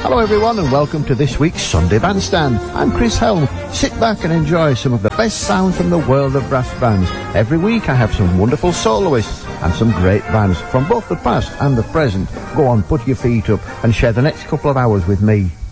Hello everyone and welcome to this week's Sunday Bandstand. I'm Chris Helm. Sit back and enjoy some of the best sounds from the world of brass bands. Every week I have some wonderful soloists and some great bands from both the past and the present. Go on, put your feet up and share the next couple of hours with me.